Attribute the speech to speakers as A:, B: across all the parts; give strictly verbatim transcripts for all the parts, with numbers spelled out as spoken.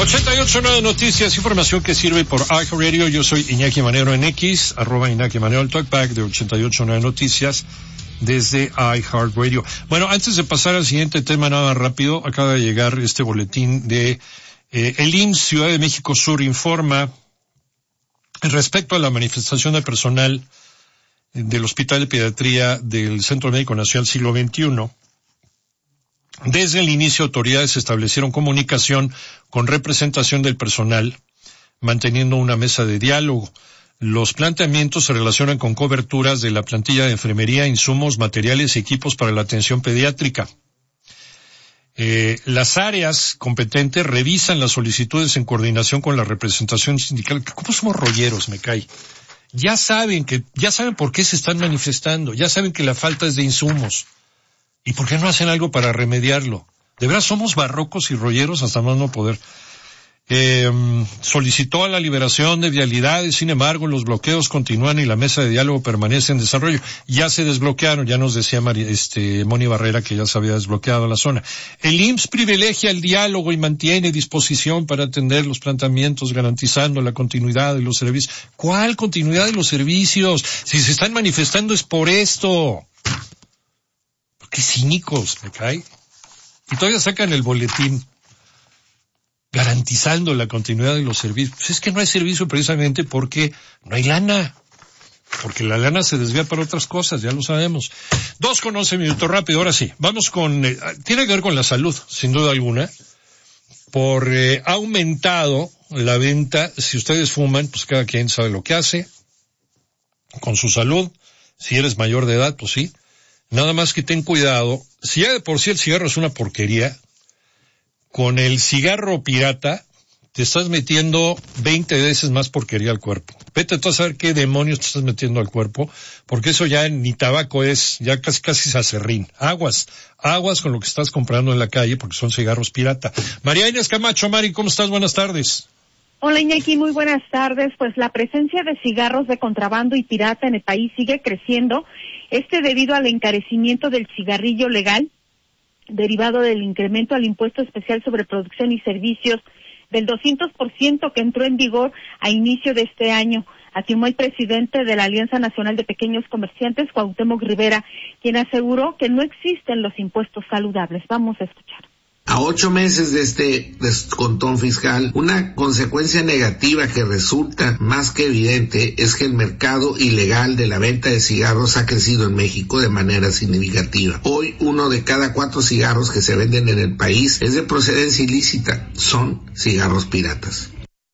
A: ochenta y ocho punto nueve Noticias, información que sirve por iHeartRadio. Yo soy Iñaki Manero en X, arroba Iñaki Manero, el talkback de ochenta y ocho punto nueve Noticias desde iHeartRadio. Bueno, antes de pasar al siguiente tema, nada más rápido, acaba de llegar este boletín de eh, el I M S S Ciudad de México Sur informa respecto a la manifestación de personal del Hospital de Pediatría del Centro Médico Nacional Siglo veintiuno. Desde el inicio, autoridades establecieron comunicación con representación del personal, manteniendo una mesa de diálogo. Los planteamientos se relacionan con coberturas de la plantilla de enfermería, insumos, materiales y equipos para la atención pediátrica. Eh, las áreas competentes revisan las solicitudes en coordinación con la representación sindical. ¿Cómo somos rolleros, me cae? Ya saben que, ya saben por qué se están manifestando, ya saben que la falta es de insumos. ¿Y por qué no hacen algo para remediarlo? De verdad somos barrocos y rolleros hasta más no poder. Eh, solicitó a la liberación de vialidades, sin embargo los bloqueos continúan y la mesa de diálogo permanece en desarrollo. Ya se desbloquearon, ya nos decía María, este, Moni Barrera que ya se había desbloqueado la zona. El I M S S privilegia el diálogo y mantiene disposición para atender los planteamientos garantizando la continuidad de los servicios. ¿Cuál continuidad de los servicios? Si se están manifestando es por esto. Qué cínicos, me cae. Y todavía sacan el boletín garantizando la continuidad de los servicios. Pues es que no hay servicio precisamente porque no hay lana. Porque la lana se desvía para otras cosas, ya lo sabemos. Dos con once minutos, rápido, ahora sí. Vamos con, eh, tiene que ver con la salud, sin duda alguna. Por, eh, ha aumentado la venta, si ustedes fuman, pues cada quien sabe lo que hace. Con su salud, si eres mayor de edad, pues sí. Nada más que ten cuidado, si ya de por sí el cigarro es una porquería, con el cigarro pirata te estás metiendo veinte veces más porquería al cuerpo. Vete tú a saber qué demonios te estás metiendo al cuerpo, porque eso ya ni tabaco es, ya casi casi es acerrín. Aguas, aguas con lo que estás comprando en la calle, porque son cigarros pirata. María Inés Camacho, Mari, ¿cómo estás? Buenas tardes.
B: Hola Iñaki, muy buenas tardes. Pues la presencia de cigarros de contrabando y pirata en el país sigue creciendo. Este debido al encarecimiento del cigarrillo legal, derivado del incremento al impuesto especial sobre producción y servicios del doscientos por ciento que entró en vigor a inicio de este año, afirmó el presidente de la Alianza Nacional de Pequeños Comerciantes, Cuauhtémoc Rivera, quien aseguró que no existen los impuestos saludables. Vamos a escuchar.
C: A ocho meses de este descontón fiscal, una consecuencia negativa que resulta más que evidente es que el mercado ilegal de la venta de cigarros ha crecido en México de manera significativa. Hoy, uno de cada cuatro cigarros que se venden en el país es de procedencia ilícita. Son cigarros piratas.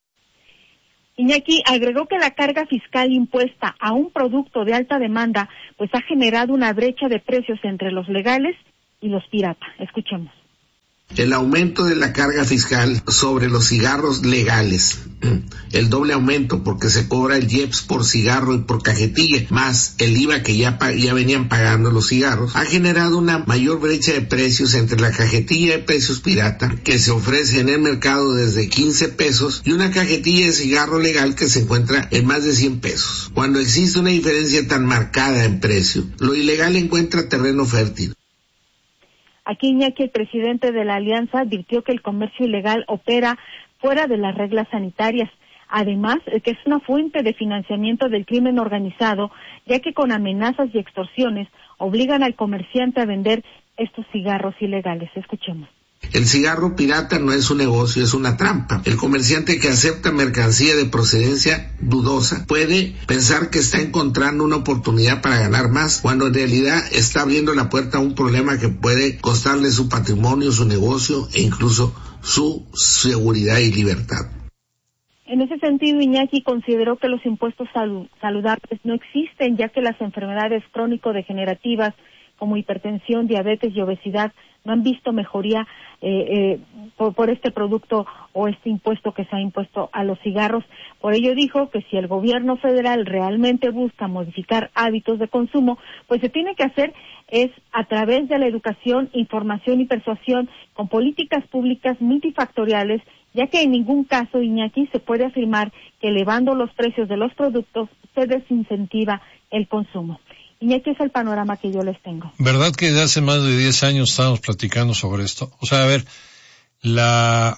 B: Iñaki agregó que la carga fiscal impuesta a un producto de alta demanda pues ha generado una brecha de precios entre los legales y los pirata. Escuchemos.
C: El aumento de la carga fiscal sobre los cigarros legales, el doble aumento porque se cobra el I E P S por cigarro y por cajetilla, más el I V A que ya, ya venían pagando los cigarros, ha generado una mayor brecha de precios entre la cajetilla de precios pirata que se ofrece en el mercado desde quince pesos y una cajetilla de cigarro legal que se encuentra en más de cien pesos. Cuando existe una diferencia tan marcada en precio, lo ilegal encuentra terreno fértil.
B: Aquí Iñaki, el presidente de la Alianza, advirtió que el comercio ilegal opera fuera de las reglas sanitarias. Además, que es una fuente de financiamiento del crimen organizado, ya que con amenazas y extorsiones obligan al comerciante a vender estos cigarros ilegales. Escuchemos.
C: El cigarro pirata no es un negocio, es una trampa. El comerciante que acepta mercancía de procedencia dudosa puede pensar que está encontrando una oportunidad para ganar más, cuando en realidad está abriendo la puerta a un problema que puede costarle su patrimonio, su negocio e incluso su seguridad y libertad.
B: En ese sentido, Iñaki consideró que los impuestos salu- saludables no existen, ya que las enfermedades crónico-degenerativas como hipertensión, diabetes y obesidad no han visto mejoría eh, eh, por, por este producto o este impuesto que se ha impuesto a los cigarros. Por ello dijo que si el gobierno federal realmente busca modificar hábitos de consumo, pues se tiene que hacer es a través de la educación, información y persuasión con políticas públicas multifactoriales, ya que en ningún caso, Iñaki, se puede afirmar que elevando los precios de los productos se desincentiva el consumo. Iñaki, es el panorama que yo les tengo.
A: ¿Verdad que desde hace más de diez años estábamos platicando sobre esto? O sea, a ver, la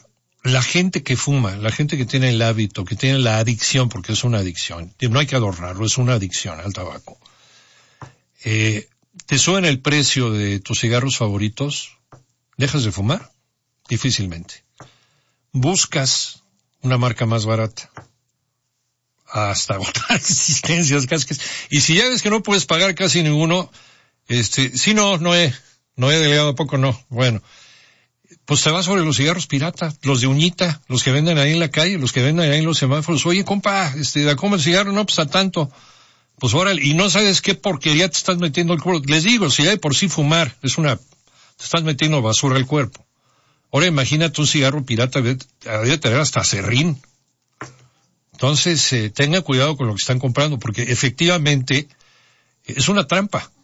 A: la gente que fuma, la gente que tiene el hábito, que tiene la adicción, porque es una adicción, no hay que adornarlo, es una adicción al tabaco. Eh, te suben el precio de tus cigarros favoritos, ¿dejas de fumar? Difícilmente. Buscas una marca más barata, hasta otras existencias, casi, y si ya ves que no puedes pagar casi ninguno, este, sí, no, no he, no he delegado a poco, no, bueno, pues te vas sobre los cigarros pirata, los de uñita, los que venden ahí en la calle, los que venden ahí en los semáforos. Oye, compa, este, ¿a cómo el cigarro? No, pues a tanto. Pues órale, y no sabes qué porquería te estás metiendo al cuerpo. Les digo, si ya de por sí fumar es una, te estás metiendo basura al cuerpo. Ahora imagínate un cigarro pirata, debe tener hasta serrín. Entonces, eh, tenga cuidado con lo que están comprando, porque efectivamente es una trampa.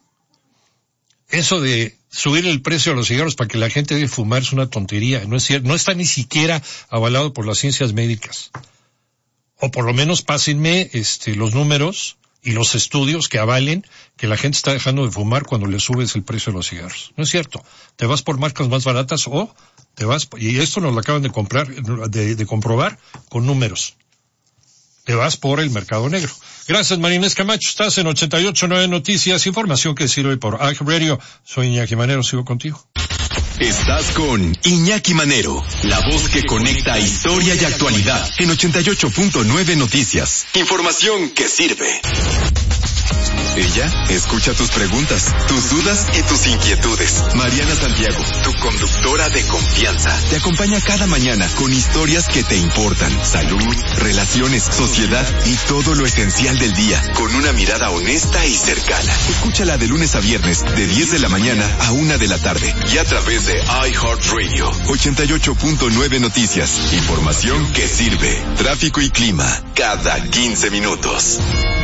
A: Eso de subir el precio a los cigarros para que la gente deje fumar es una tontería, no es cierto, no está ni siquiera avalado por las ciencias médicas. O por lo menos pásenme este, los números y los estudios que avalen que la gente está dejando de fumar cuando le subes el precio de los cigarros. No es cierto. Te vas por marcas más baratas o te vas, y esto nos lo acaban de comprar, de, de comprobar con números. Te vas por el mercado negro. Gracias, Marinés Camacho. Estás en ochenta y ocho punto nueve Noticias. Información que sirve por iHeartRadio. Soy Iñaki Manero. Sigo contigo.
D: Estás con Iñaki Manero, la voz que conecta historia y actualidad en ochenta y ocho punto nueve Noticias. Información que sirve. Ella escucha tus preguntas, tus dudas y tus inquietudes. Mariana Santiago, tu conductora de confianza, te acompaña cada mañana con historias que te importan, salud, relaciones, sociedad y todo lo esencial del día, con una mirada honesta y cercana. Escúchala de lunes a viernes, de diez de la mañana a una de la tarde, y a través de iHeartRadio. ochenta y ocho punto nueve Noticias. Información que sirve. Tráfico y clima, cada quince minutos.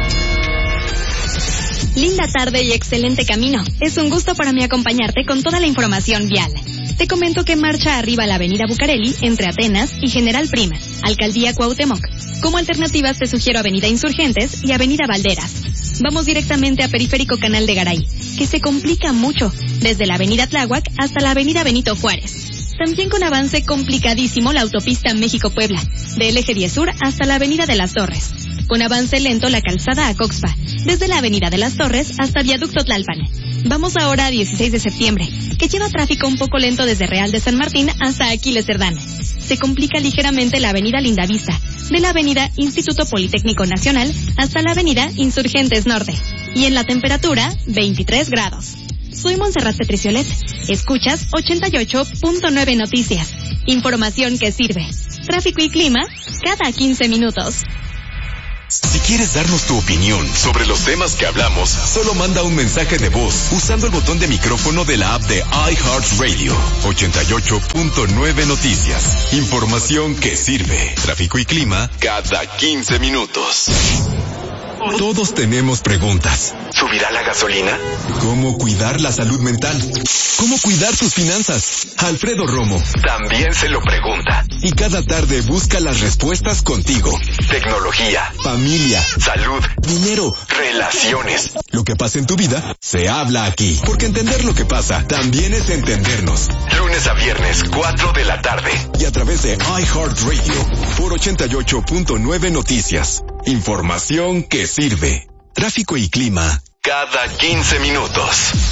E: Linda tarde y excelente camino. Es un gusto para mí acompañarte con toda la información vial. Te comento que marcha arriba la avenida Bucareli entre Atenas y General Prima, Alcaldía Cuauhtémoc. Como alternativas te sugiero avenida Insurgentes y avenida Valderas. Vamos directamente a Periférico Canal de Garay, que se complica mucho, desde la avenida Tláhuac hasta la avenida Benito Juárez. También con avance complicadísimo la autopista México-Puebla, del eje diez Sur hasta la avenida de las Torres. Con avance lento la calzada a Coxpa, desde la avenida de las Torres hasta Viaducto Tlalpan. Vamos ahora a dieciséis de septiembre, que lleva tráfico un poco lento desde Real de San Martín hasta Aquiles Cerdán. Se complica ligeramente la avenida Lindavista, de la avenida Instituto Politécnico Nacional hasta la avenida Insurgentes Norte. Y en la temperatura, veintitrés grados. Soy Montserrat Petriciolet. Escuchas ochenta y ocho punto nueve Noticias. Información que sirve. Tráfico y clima, cada quince minutos.
D: Si quieres darnos tu opinión sobre los temas que hablamos, solo manda un mensaje de voz usando el botón de micrófono de la app de iHeartRadio. ochenta y ocho punto nueve Noticias. Información que sirve. Tráfico y clima cada quince minutos. Todos tenemos preguntas. ¿Subirá la gasolina? ¿Cómo cuidar la salud mental? ¿Cómo cuidar tus finanzas? Alfredo Romo también se lo pregunta. Y cada tarde busca las respuestas contigo. Tecnología, familia, salud, dinero, relaciones. Lo que pasa en tu vida, se habla aquí. Porque entender lo que pasa, también es entendernos. Lunes a viernes, cuatro de la tarde. Y a través de iHeartRadio, por ochenta y ocho punto nueve Noticias. Información que sirve. Tráfico y clima cada quince minutos.